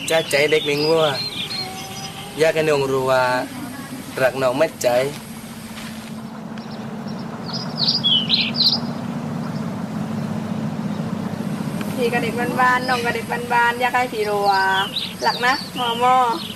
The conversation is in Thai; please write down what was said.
จะใจเด็กหนึ่งว่าอยากให้น้องรู้ว่ารักน้องไม่ใจพี่กับเด็กบ้านๆน้องกับเด็กบ้านๆอยากให้พี่รู้ว่าหลักนะมอมอ